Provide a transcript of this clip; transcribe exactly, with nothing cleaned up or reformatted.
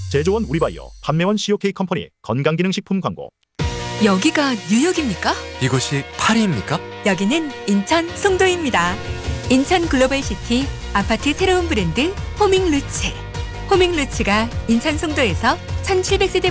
제조원 우리바이오, 판매원 씨오케이 컴퍼니 건강기능식품 광고. 여기가 뉴욕입니까? 이곳이 파리입니까? 여기는 인천 송도입니다. 인천 글로벌시티 아파트 새로운 브랜드 호밍루츠. 호밍루츠가 인천 송도에서 천칠백 세대